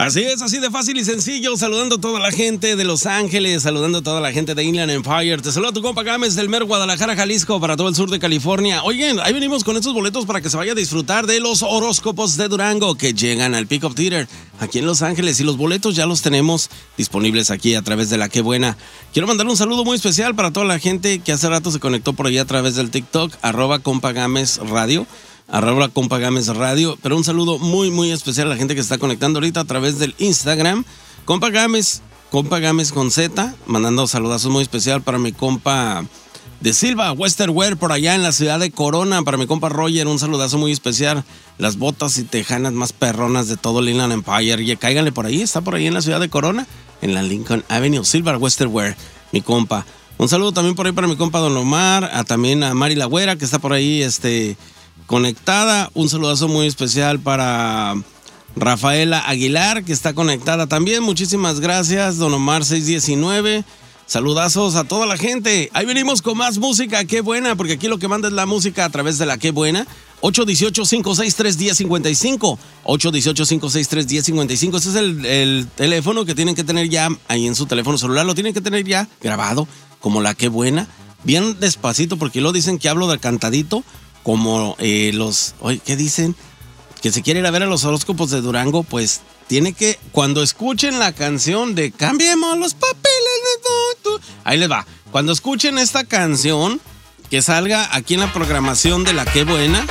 Así es, así de fácil y sencillo, saludando a toda la gente de Los Ángeles, saludando a toda la gente de Inland Empire. Te saluda tu compa Gámez del mero Guadalajara, Jalisco, para todo el sur de California. Oigan, ahí venimos con estos boletos para que se vaya a disfrutar de los horóscopos de Durango que llegan al Peak of Theater aquí en Los Ángeles. Y los boletos ya los tenemos disponibles aquí a través de La Qué Buena. Quiero mandar un saludo muy especial para toda la gente que hace rato se conectó por ahí a través del TikTok, @CompaGámez Radio. @CompaGámez Radio, pero un saludo muy, muy especial a la gente que está conectando ahorita a través del Instagram. Compa Gámez con Z, mandando saludazos muy especial para mi compa de Silva, Westerwear, por allá en la ciudad de Corona, para mi compa Roger, un saludazo muy especial. Las botas y tejanas más perronas de todo el Inland Empire, y cáiganle por ahí, está por ahí en la ciudad de Corona, en la Lincoln Avenue, Silva, Westerwear, mi compa. Un saludo también por ahí para mi compa Don Omar, también a Mari La Güera, que está por ahí, conectada. Un saludazo muy especial para Rafaela Aguilar, que está conectada también. Muchísimas gracias, Don Omar 619. Saludazos a toda la gente. Ahí venimos con más música. Qué buena, porque aquí lo que manda es la música a través de La Qué Buena. 818-563-1055. 818-563-1055. Ese es el teléfono que tienen que tener ya ahí en su teléfono celular. Lo tienen que tener ya grabado como La Qué Buena. Bien despacito, porque luego dicen que hablo de cantadito. Como ¿qué dicen? Que se quiere ir a ver a los horóscopos de Durango, pues tiene que, cuando escuchen la canción de Cambiemos los papeles de todo, ahí les va. Cuando escuchen esta canción, que salga aquí en la programación de La Qué Buena,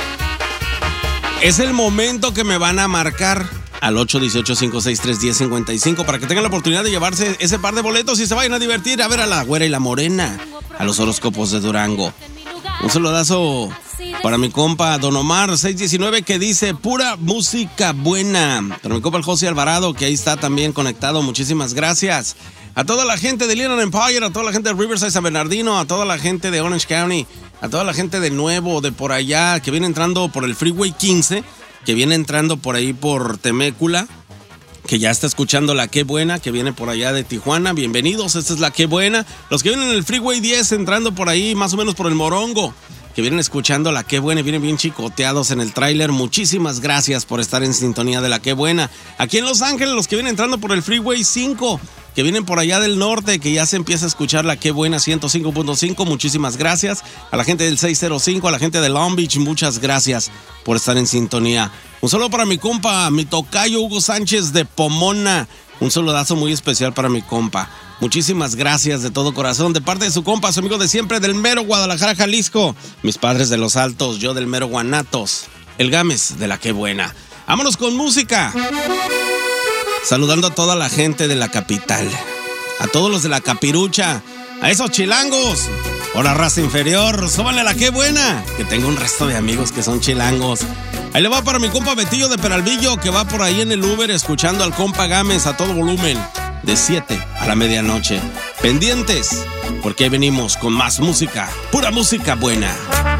es el momento que me van a marcar al 818-563-1055 para que tengan la oportunidad de llevarse ese par de boletos y se vayan a divertir a ver a la Güera y la Morena, a los horóscopos de Durango. Un saludazo para mi compa Don Omar 619, que dice pura música buena. Para mi compa el José Alvarado, que ahí está también conectado. Muchísimas gracias. A toda la gente de Inland Empire, a toda la gente de Riverside San Bernardino, a toda la gente de Orange County, a toda la gente de Nuevo, de por allá, que viene entrando por el Freeway 15, que viene entrando por ahí por Temécula, que ya está escuchando La Qué Buena, que viene por allá de Tijuana. Bienvenidos, esta es La Qué Buena. Los que vienen en el Freeway 10 entrando por ahí, más o menos por el Morongo, que vienen escuchando La Qué Buena y vienen bien chicoteados en el tráiler. Muchísimas gracias por estar en sintonía de La Qué Buena. Aquí en Los Ángeles, los que vienen entrando por el Freeway 5, que vienen por allá del norte, que ya se empieza a escuchar La Qué Buena 105.5, muchísimas gracias. A la gente del 605, a la gente de Long Beach, muchas gracias por estar en sintonía. Un saludo para mi compa, mi tocayo Hugo Sánchez de Pomona. Un saludazo muy especial para mi compa. Muchísimas gracias de todo corazón, de parte de su compa, su amigo de siempre del mero Guadalajara, Jalisco. Mis padres de Los Altos, yo del mero Guanatos, el Gámez de La Qué Buena. Vámonos con música. Saludando a toda la gente de la capital, a todos los de la Capirucha, a esos chilangos, o la raza inferior, súbanle a La Qué Buena, que tengo un resto de amigos que son chilangos. Ahí le va para mi compa Betillo de Peralvillo, que va por ahí en el Uber escuchando al compa Gámez a todo volumen, de 7 a la medianoche. Pendientes, porque ahí venimos con más música, pura música buena.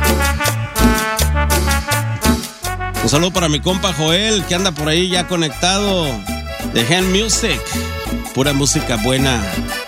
Un saludo para mi compa Joel, que anda por ahí ya conectado, de Hand Music, pura música buena.